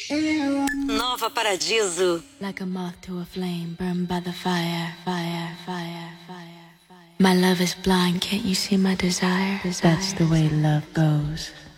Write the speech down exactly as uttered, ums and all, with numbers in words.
Nova Paradiso. Like a moth to a flame, burned by the fire, fire, fire, fire, fire. My love is blind, can't you see my desire? That's the way love goes.